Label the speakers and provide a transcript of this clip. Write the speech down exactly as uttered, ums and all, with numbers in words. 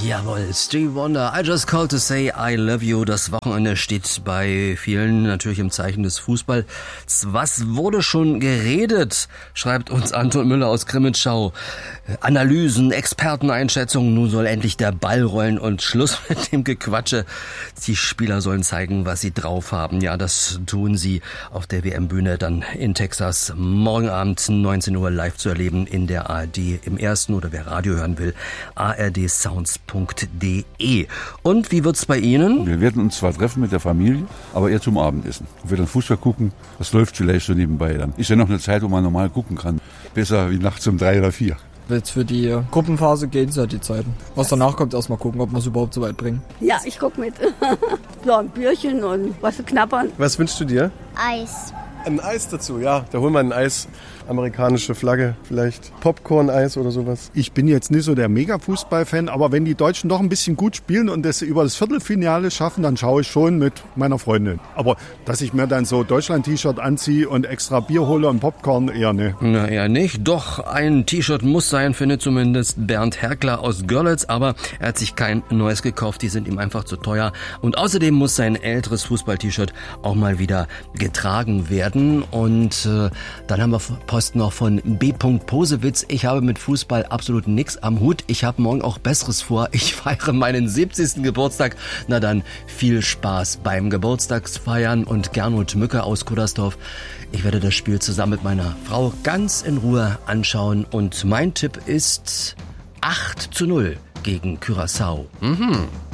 Speaker 1: Jawohl, Stevie Wonder, I just called to say I love you. Das Wochenende steht bei vielen natürlich im Zeichen des Fußballs. Was wurde schon geredet, schreibt uns Anton Müller aus Grimmitschau. Analysen, Experteneinschätzungen, nun soll endlich der Ball rollen und Schluss mit dem Gequatsche. Die Spieler sollen zeigen, was sie drauf haben. Ja, das tun sie auf der W M-Bühne dann in Texas. Morgen Abend neunzehn Uhr live zu erleben in der A R D im ersten oder wer Radio hören will, a r d sounds punkt d e. Und wie wird's bei Ihnen?
Speaker 2: Wir werden uns zwar treffen mit der Familie, aber eher zum Abendessen. Wir dann Fußball gucken, das läuft vielleicht so nebenbei dann. Ist ja noch eine Zeit, wo man normal gucken kann. Besser wie nachts um drei oder vier.
Speaker 3: Jetzt für die Gruppenphase gehen es ja die Zeiten. Was danach kommt, erstmal gucken, ob wir es überhaupt so weit bringen.
Speaker 4: Ja, ich guck mit. So ein Bierchen und was zu knabbern.
Speaker 5: Was wünschst du dir?
Speaker 6: Eis.
Speaker 5: Ein Eis dazu, ja. Da holen wir ein Eis. Amerikanische Flagge vielleicht. Popcorn-Eis oder sowas.
Speaker 7: Ich bin jetzt nicht so der Mega-Fußball-Fan, aber wenn die Deutschen doch ein bisschen gut spielen und das über das Viertelfinale schaffen, dann schaue ich schon mit meiner Freundin. Aber dass ich mir dann so Deutschland-T-Shirt anziehe und extra Bier hole und Popcorn, eher ne.
Speaker 1: Na eher nicht. Doch ein T-Shirt muss sein, findet zumindest Bernd Herkler aus Görlitz. Aber er hat sich kein neues gekauft. Die sind ihm einfach zu teuer. Und außerdem muss sein älteres Fußball-T-Shirt auch mal wieder getragen werden. Und äh, dann haben wir Post noch von B. Posewitz. Ich habe mit Fußball absolut nichts am Hut. Ich habe morgen auch Besseres vor. Ich feiere meinen siebzigsten Geburtstag. Na dann, viel Spaß beim Geburtstagsfeiern. Und Gernot Mücke aus Kuddersdorf. Ich werde das Spiel zusammen mit meiner Frau ganz in Ruhe anschauen. Und mein Tipp ist acht zu null gegen Curaçao. Mhm.